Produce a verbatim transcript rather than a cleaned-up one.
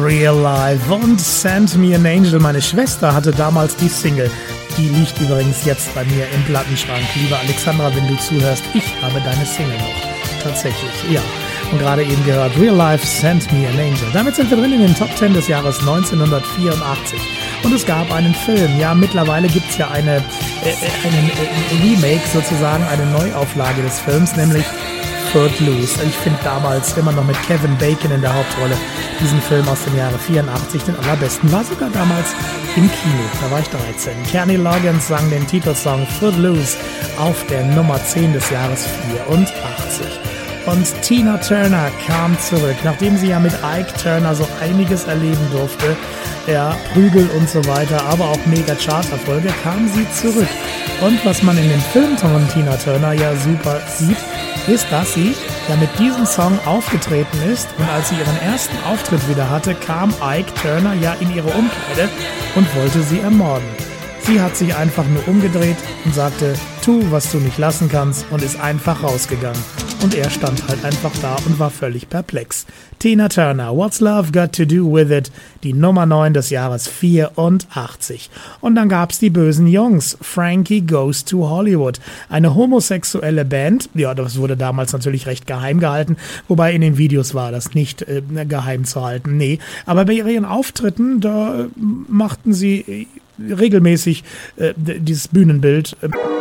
Real Life und Send Me an Angel. Meine Schwester hatte damals die Single. Die liegt übrigens jetzt bei mir im Plattenschrank. Liebe Alexandra, wenn du zuhörst, ich habe deine Single noch. Tatsächlich, ja. Und gerade eben gehört Real Life, Send Me an Angel. Damit sind wir drin in den Top Ten des Jahres neunzehnhundertvierundachtzig. Und es gab einen Film. Ja, mittlerweile gibt es ja eine, äh, einen äh, Remake sozusagen, eine Neuauflage des Films, nämlich Footloose. Ich finde damals immer noch mit Kevin Bacon in der Hauptrolle diesen Film aus dem Jahre vierundachtzig den allerbesten. War sogar damals im Kino, da war ich dreizehn. Kenny Loggins sang den Titelsong Footloose auf der Nummer zehn des Jahres vierundachtzig. Und Tina Turner kam zurück, nachdem sie ja mit Ike Turner so einiges erleben durfte. Ja, Prügel und so weiter, aber auch mega Charterfolge, kam sie zurück. Und was man in den Film von Tina Turner ja super sieht, ist, dass sie ja mit diesem Song aufgetreten ist. Und als sie ihren ersten Auftritt wieder hatte, kam Ike Turner ja in ihre Umkleide und wollte sie ermorden. Sie hat sich einfach nur umgedreht und sagte, tu, was du nicht lassen kannst, und ist einfach rausgegangen. Und er stand halt einfach da und war völlig perplex. Tina Turner, What's Love Got to Do With It? Die Nummer neun des Jahres vierundachtzig. Und dann gab's die bösen Jungs. Frankie Goes to Hollywood. Eine homosexuelle Band. Ja, das wurde damals natürlich recht geheim gehalten. Wobei in den Videos war das nicht äh, geheim zu halten. Nee. Aber bei ihren Auftritten, da äh, machten sie regelmäßig äh, dieses Bühnenbild. Äh,